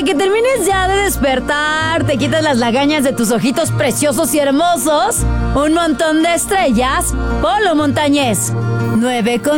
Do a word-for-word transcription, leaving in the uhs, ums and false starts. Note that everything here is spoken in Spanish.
que termines ya de despertar, te quitas las lagañas de tus ojitos preciosos y hermosos, un montón de estrellas, Polo Montañés. nueve con